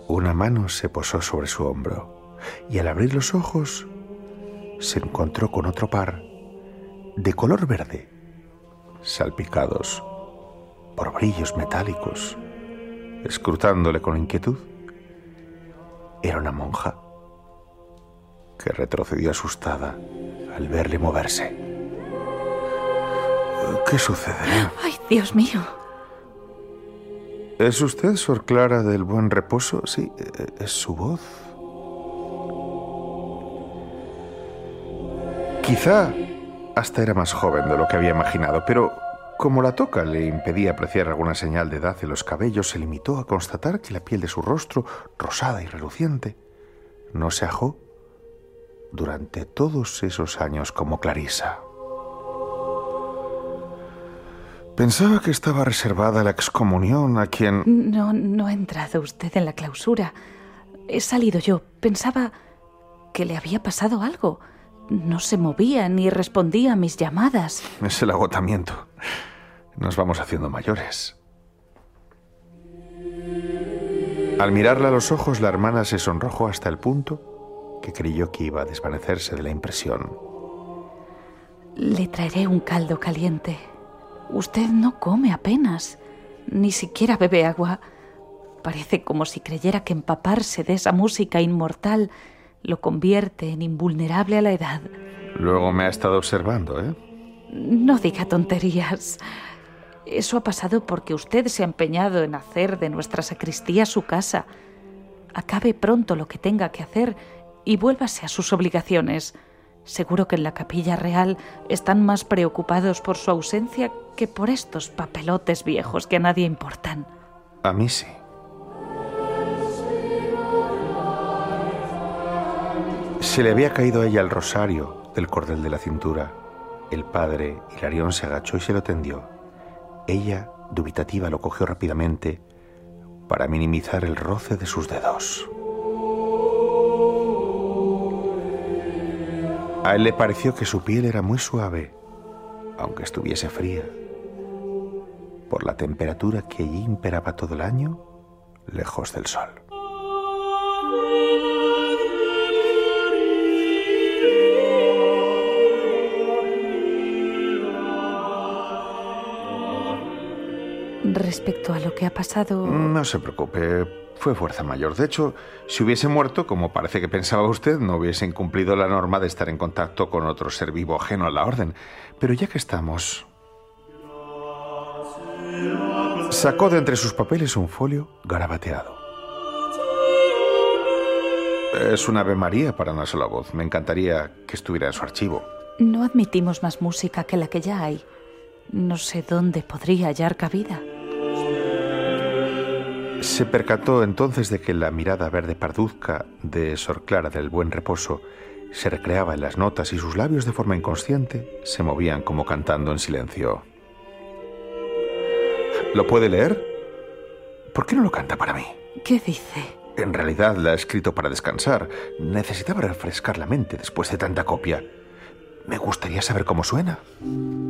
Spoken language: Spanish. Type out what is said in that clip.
Una mano se posó sobre su hombro y al abrir los ojos se encontró con otro par de color verde, salpicados por brillos metálicos, escrutándole con inquietud. Era una monja que retrocedió asustada al verle moverse. ¿Qué sucede? ¡Ay, Dios mío! ¿Es usted Sor Clara del Buen Reposo? Sí, es su voz. Quizá hasta era más joven de lo que había imaginado, pero como la toca le impedía apreciar alguna señal de edad en los cabellos, se limitó a constatar que la piel de su rostro, rosada y reluciente, no se ajó durante todos esos años como Clarisa. Pensaba que estaba reservada la excomunión a quien... No ha entrado usted en la clausura. He salido yo. Pensaba que le había pasado algo. No se movía ni respondía a mis llamadas. Es el agotamiento. Nos vamos haciendo mayores. Al mirarla a los ojos, la hermana se sonrojó hasta el punto que creyó que iba a desvanecerse de la impresión. Le traeré un caldo caliente. Usted no come apenas, ni siquiera bebe agua. Parece como si creyera que empaparse de esa música inmortal lo convierte en invulnerable a la edad. Luego me ha estado observando, ¿eh? No diga tonterías. Eso ha pasado porque usted se ha empeñado en hacer de nuestra sacristía su casa. Acabe pronto lo que tenga que hacer y vuélvase a sus obligaciones. Seguro que en la capilla real están más preocupados por su ausencia que por estos papelotes viejos que a nadie importan. A mí sí. Se le había caído a ella el rosario del cordel de la cintura. El padre Hilarión se agachó y se lo tendió. Ella, dubitativa, lo cogió rápidamente para minimizar el roce de sus dedos. A él le pareció que su piel era muy suave, aunque estuviese fría, por la temperatura que allí imperaba todo el año, lejos del sol. Respecto a lo que ha pasado... No se preocupe, fue fuerza mayor. De hecho, si hubiese muerto, como parece que pensaba usted, no hubiese incumplido la norma de estar en contacto con otro ser vivo ajeno a la orden. Pero ya que estamos... Sacó de entre sus papeles un folio garabateado. Es una Ave María para una sola voz. Me encantaría que estuviera en su archivo. No admitimos más música que la que ya hay. No sé dónde podría hallar cabida. Se percató entonces de que la mirada verde parduzca de Sor Clara del Buen Reposo se recreaba en las notas y sus labios de forma inconsciente se movían como cantando en silencio. ¿Lo puede leer? ¿Por qué no lo canta para mí? ¿Qué dice? En realidad la ha escrito para descansar. Necesitaba refrescar la mente después de tanta copia. Me gustaría saber cómo suena.